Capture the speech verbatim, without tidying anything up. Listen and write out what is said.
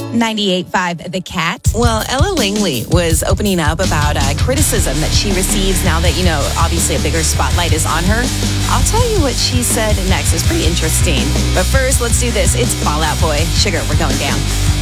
ninety-eight point five The Cat. Well, Ella Langley was opening up about uh, criticism that she receives now that, you know, obviously a bigger spotlight is on her. I'll tell you what she said next. It's pretty interesting. But first, let's do this. It's Fall Out Boy. Sugar, we're going down.